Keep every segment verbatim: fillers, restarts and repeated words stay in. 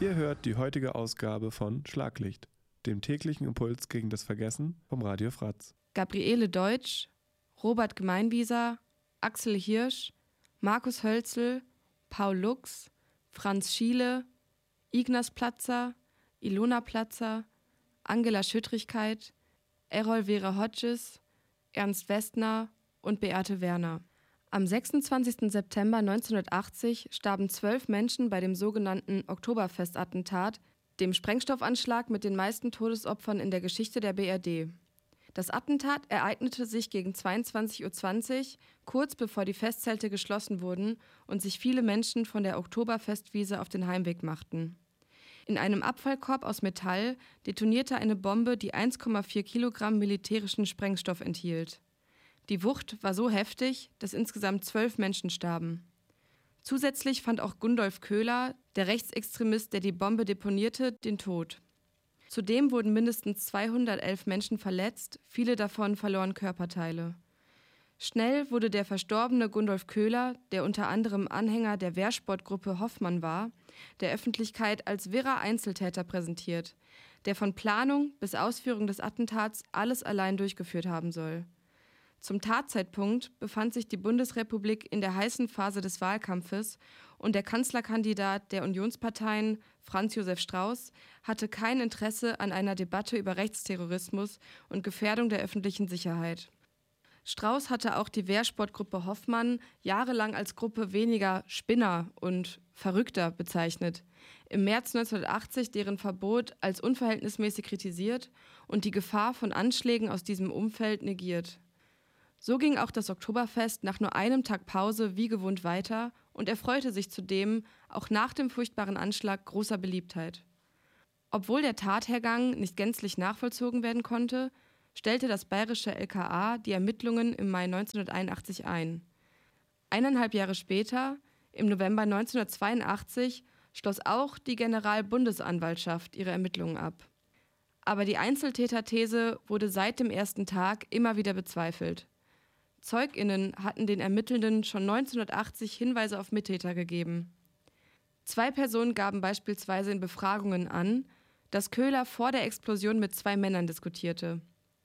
Ihr hört die heutige Ausgabe von Schlaglicht, dem täglichen Impuls gegen das Vergessen vom Radio Fratz. Gabriele Deutsch, Robert Gemeinwieser, Axel Hirsch, Markus Hölzel, Paul Lux, Franz Schiele, Ignaz Platzer, Ilona Platzer, Angela Schüttrigkeit, Errol Vera Hodges, Ernst Westner und Beate Werner. Am sechsundzwanzigsten September neunzehnhundertachtzig starben zwölf Menschen bei dem sogenannten Oktoberfestattentat, dem Sprengstoffanschlag mit den meisten Todesopfern in der Geschichte der B R D. Das Attentat ereignete sich gegen zweiundzwanzig Uhr zwanzig, kurz bevor die Festzelte geschlossen wurden und sich viele Menschen von der Oktoberfestwiese auf den Heimweg machten. In einem Abfallkorb aus Metall detonierte eine Bombe, die eins Komma vier Kilogramm militärischen Sprengstoff enthielt. Die Wucht war so heftig, dass insgesamt zwölf Menschen starben. Zusätzlich fand auch Gundolf Köhler, der Rechtsextremist, der die Bombe deponierte, den Tod. Zudem wurden mindestens zweihundertelf Menschen verletzt, viele davon verloren Körperteile. Schnell wurde der verstorbene Gundolf Köhler, der unter anderem Anhänger der Wehrsportgruppe Hoffmann war, der Öffentlichkeit als wirrer Einzeltäter präsentiert, der von Planung bis Ausführung des Attentats alles allein durchgeführt haben soll. Zum Tatzeitpunkt befand sich die Bundesrepublik in der heißen Phase des Wahlkampfes und der Kanzlerkandidat der Unionsparteien, Franz Josef Strauß, hatte kein Interesse an einer Debatte über Rechtsterrorismus und Gefährdung der öffentlichen Sicherheit. Strauß hatte auch die Wehrsportgruppe Hoffmann jahrelang als Gruppe weniger Spinner und Verrückter bezeichnet, im März neunzehnhundertachtzig deren Verbot als unverhältnismäßig kritisiert und die Gefahr von Anschlägen aus diesem Umfeld negiert. So ging auch das Oktoberfest nach nur einem Tag Pause wie gewohnt weiter und erfreute sich zudem auch nach dem furchtbaren Anschlag großer Beliebtheit. Obwohl der Tathergang nicht gänzlich nachvollzogen werden konnte, stellte das bayerische L K A die Ermittlungen im Mai neunzehnhunderteinundachtzig ein. Eineinhalb Jahre später, im November neunzehnhundertzweiundachtzig, schloss auch die Generalbundesanwaltschaft ihre Ermittlungen ab. Aber die Einzeltäterthese wurde seit dem ersten Tag immer wieder bezweifelt. ZeugInnen hatten den Ermittelnden schon neunzehnhundertachtzig Hinweise auf Mittäter gegeben. Zwei Personen gaben beispielsweise in Befragungen an, dass Köhler vor der Explosion mit zwei Männern diskutierte.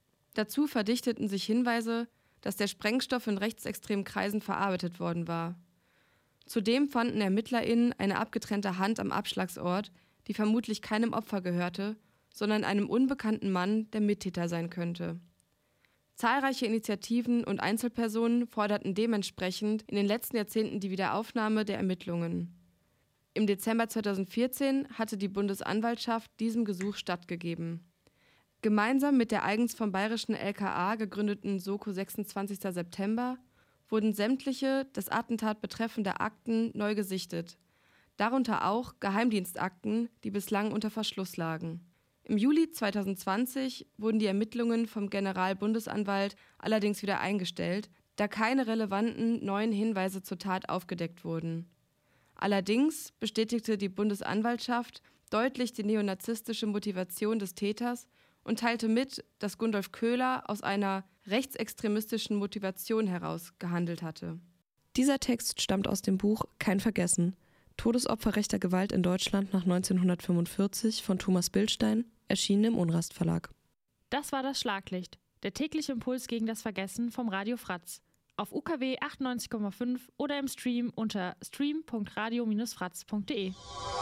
Dazu verdichteten sich Hinweise, dass der Sprengstoff in rechtsextremen Kreisen verarbeitet worden war. Zudem fanden ErmittlerInnen eine abgetrennte Hand am Abschlagsort, die vermutlich keinem Opfer gehörte, sondern einem unbekannten Mann, der Mittäter sein könnte. Zahlreiche Initiativen und Einzelpersonen forderten dementsprechend in den letzten Jahrzehnten die Wiederaufnahme der Ermittlungen. Im Dezember zweitausendvierzehn hatte die Bundesanwaltschaft diesem Gesuch stattgegeben. Gemeinsam mit der eigens vom bayerischen L K A gegründeten Soko sechsundzwanzigster September wurden sämtliche das Attentat betreffende Akten neu gesichtet, darunter auch Geheimdienstakten, die bislang unter Verschluss lagen. Im Juli zweitausendzwanzig wurden die Ermittlungen vom Generalbundesanwalt allerdings wieder eingestellt, da keine relevanten neuen Hinweise zur Tat aufgedeckt wurden. Allerdings bestätigte die Bundesanwaltschaft deutlich die neonazistische Motivation des Täters und teilte mit, dass Gundolf Köhler aus einer rechtsextremistischen Motivation heraus gehandelt hatte. Dieser Text stammt aus dem Buch Kein Vergessen. Todesopfer rechter Gewalt in Deutschland nach neunzehnhundertfünfundvierzig von Thomas Bildstein, erschienen im Unrast Verlag. Das war das Schlaglicht, der tägliche Impuls gegen das Vergessen vom Radio Fratz. Auf U K W achtundneunzig Komma fünf oder im Stream unter stream punkt radio Bindestrich fratz punkt de.